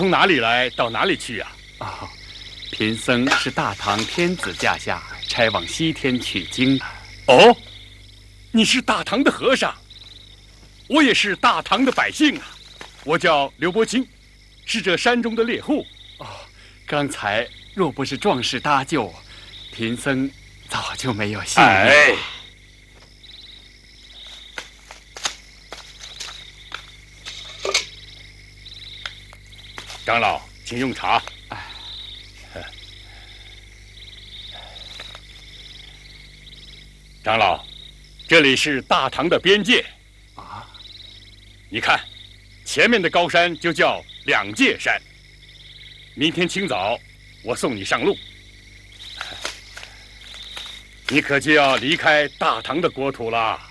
从哪里来到哪里去呀？ 哦，贫僧是大唐天子驾下差往西天取经的。 哦，你是大唐的和尚，我也是大唐的百姓啊。我叫刘伯清，是这山中的猎户。 哦，刚才若不是壮士搭救，贫僧早就没有性命。 哎，长老，请用茶。长老，这里是大唐的边界啊！ 你看，前面的高山就叫两界山。明天清早，我送你上路。你可就要离开大唐的国土了。